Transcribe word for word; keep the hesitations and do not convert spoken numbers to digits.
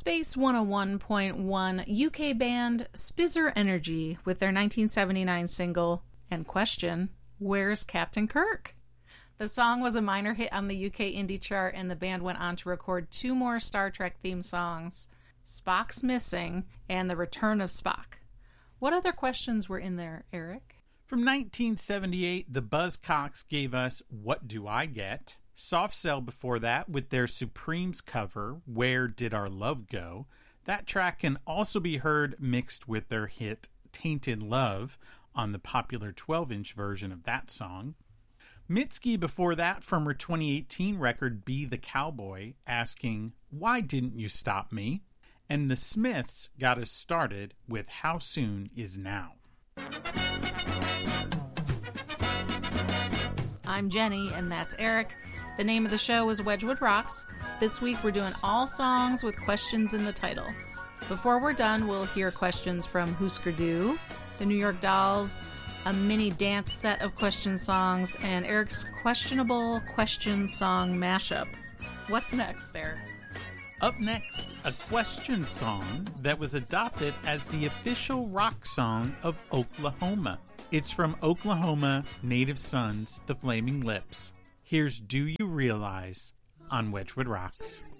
Space one oh one point one U K band Spizzer Energy with their nineteen seventy-nine single and question, Where's Captain Kirk? The song was a minor hit on the U K indie chart, and the band went on to record two more Star Trek theme songs, Spock's Missing and The Return of Spock. What other questions were in there, Eric? From nineteen seventy-eight, the Buzzcocks gave us What Do I Get? Soft Cell before that with their Supremes cover, Where Did Our Love Go? That track can also be heard mixed with their hit Tainted Love on the popular twelve-inch version of that song. Mitski before that from her twenty eighteen record Be the Cowboy, asking, Why Didn't You Stop Me? And the Smiths got us started with How Soon Is Now. I'm Jenny, and that's Eric. The name of the show is Wedgwood Rocks. This week we're doing all songs with questions in the title. Before we're done, we'll hear questions from Husker Du, the New York Dolls, a mini dance set of question songs, and Eric's questionable question song mashup. What's next, Eric? Up next, a question song that was adopted as the official rock song of Oklahoma. It's from Oklahoma Native Sons, The Flaming Lips. Here's Do You Realize on Wedgwood Rocks.